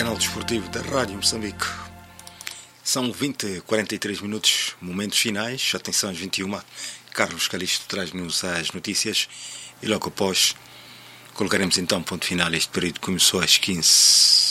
canal desportivo da Rádio Moçambique. São 20:43 minutos, momentos finais. Atenção às 21. Carlos Calixto traz-nos as notícias e logo após colocaremos então ponto final a este período que começou às 15.